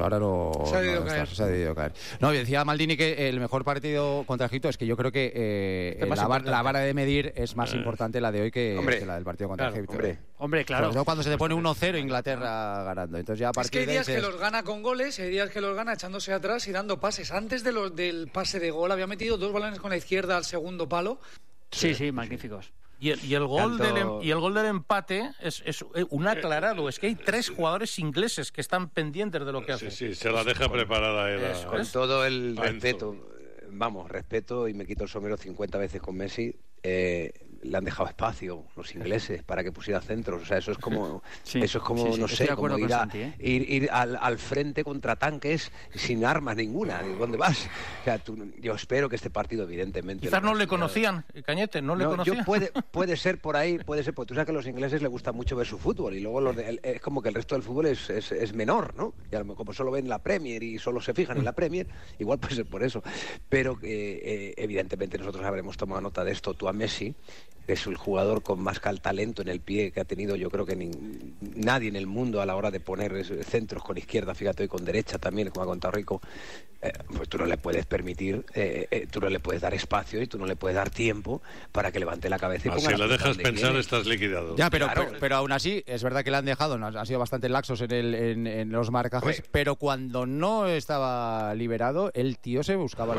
ahora no se ha debido caer. Se ha debido caer. No, decía Maldini que el mejor partido contra Egipto, es que yo creo que la vara de medir es más importante la de hoy que la del partido contra Egipto. Hombre, claro. Sobre todo cuando se te pone 1-0 Inglaterra ganando. Entonces ya a partir es que hay días que los gana con goles, hay días que los gana echándose atrás y dando pases. Antes del pase de gol había metido 2 balones con la izquierda al segundo palo. Sí, magníficos. Y el gol del empate es un aclarado. Es que hay 3 jugadores ingleses que están pendientes de lo que hacen. Sí, se la deja preparada él. Con todo el respeto, respeto, y me quito el sombrero 50 veces con Messi. Le han dejado espacio los ingleses para que pusiera centros. O sea, eso es como no sé, como ir al frente contra tanques sin armas ninguna. ¿Dónde vas? O sea, yo espero que este partido, evidentemente... Quizás no le conocían, Cañete, no le conocían. Puede ser por ahí, porque tú sabes que a los ingleses les gusta mucho ver su fútbol, y luego es como que el resto del fútbol es menor, ¿no? Y como solo ven la Premier y solo se fijan en la Premier, igual puede ser por eso. Pero evidentemente nosotros habremos tomado nota de esto. Tú a Messi, es el jugador con más talento en el pie que ha tenido, yo creo que nadie en el mundo a la hora de poner centros con izquierda, fíjate, y con derecha también, como ha contado Rico. Pues tú no le puedes permitir, tú no le puedes dar espacio y tú no le puedes dar tiempo para que levante la cabeza y ponga. Si le dejas pensar, estás liquidado. Ya, pero aún así, es verdad que le han dejado, han sido bastante laxos en los marcajes, pero cuando no estaba liberado, el tío se buscaba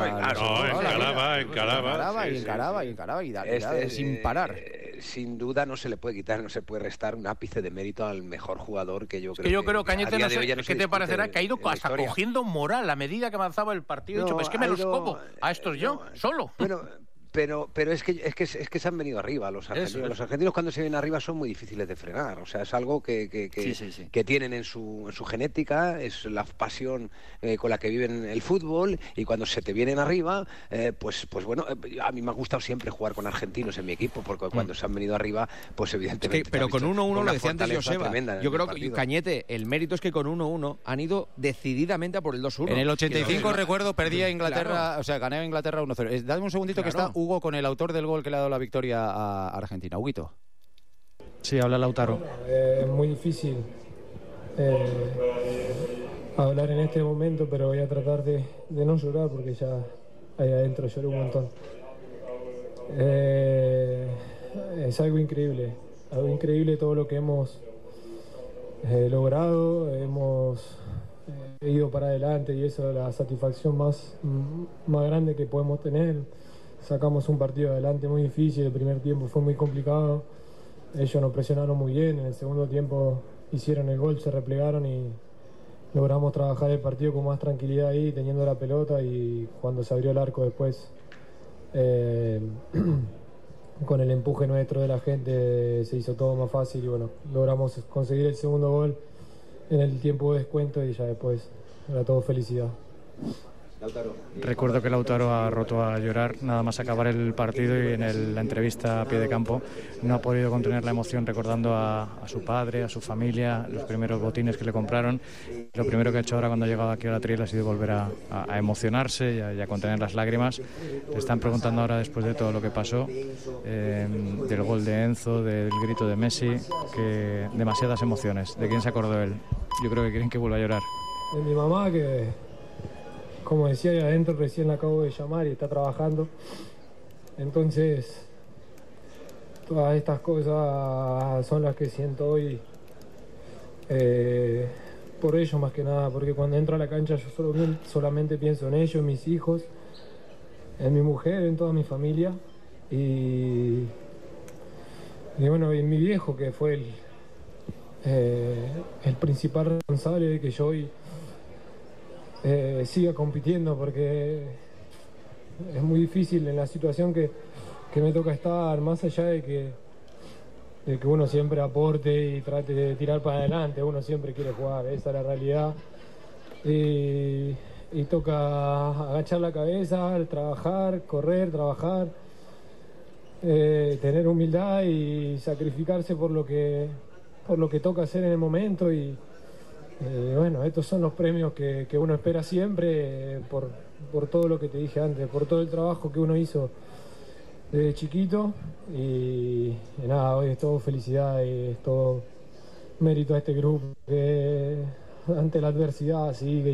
encaraba y dale, sin parar. Sin duda no se le puede quitar, no se puede restar un ápice de mérito al mejor jugador que yo creo. Yo creo, Cañete, no sé qué te parecerá, que ha ido hasta cogiendo moral a medida que avanzaba el partido. No, es que me los como a estos solo. Bueno, pero es que se han venido arriba los argentinos. Los argentinos, cuando se vienen arriba, son muy difíciles de frenar. O sea, es algo que tienen en su genética, es la pasión con la que viven el fútbol, y cuando se te vienen arriba, pues bueno, a mí me ha gustado siempre jugar con argentinos en mi equipo, porque cuando se han venido arriba, pues evidentemente... pero con 1-1, lo decía antes Joseba, yo creo que Cañete, el mérito es que con 1-1 han ido decididamente a por el 2-1. En el 85, recuerdo, perdía Inglaterra, o sea, gané a Inglaterra 1-0. Dame un segundito que está Hugo con el autor del gol que le ha dado la victoria a Argentina. Huguito. Sí, habla Lautaro. Es muy difícil hablar en este momento, pero voy a tratar de no llorar, porque ya ahí adentro lloré un montón. Es algo increíble todo lo que hemos logrado, hemos ido para adelante, y eso es la satisfacción más grande que podemos tener. Sacamos un partido adelante muy difícil, el primer tiempo fue muy complicado, ellos nos presionaron muy bien, en el segundo tiempo hicieron el gol, se replegaron y logramos trabajar el partido con más tranquilidad ahí, teniendo la pelota, y cuando se abrió el arco después, con el empuje nuestro de la gente, se hizo todo más fácil, y bueno, logramos conseguir el segundo gol en el tiempo de descuento, y ya después era todo felicidad. Recuerdo que Lautaro ha roto a llorar nada más acabar el partido, y en la entrevista a pie de campo no ha podido contener la emoción, recordando a su padre, a su familia, los primeros botines que le compraron. Lo primero que ha hecho ahora cuando ha llegado aquí a la Triel ha sido volver a emocionarse y a contener las lágrimas. Le están preguntando ahora, después de todo lo que pasó, del gol de Enzo, del grito de Messi, que demasiadas emociones. ¿De quién se acordó él? Yo creo que quieren que vuelva a llorar. De mi mamá, que, como decía, ahí adentro recién la acabo de llamar y está trabajando. Entonces, todas estas cosas son las que siento hoy, por ellos más que nada, porque cuando entro a la cancha yo solamente pienso en ellos, en mis hijos, en mi mujer, en toda mi familia, y bueno, y en mi viejo, que fue el principal responsable de que yo hoy siga compitiendo, porque es muy difícil en la situación que me toca estar, más allá de que uno siempre aporte y trate de tirar para adelante, uno siempre quiere jugar, esa es la realidad, y toca agachar la cabeza, trabajar, correr, trabajar, tener humildad y sacrificarse por lo que toca hacer en el momento, y bueno, estos son los premios que uno espera siempre, por todo lo que te dije antes, por todo el trabajo que uno hizo desde chiquito, y nada, hoy es todo felicidad y es todo mérito a este grupo que ante la adversidad sigue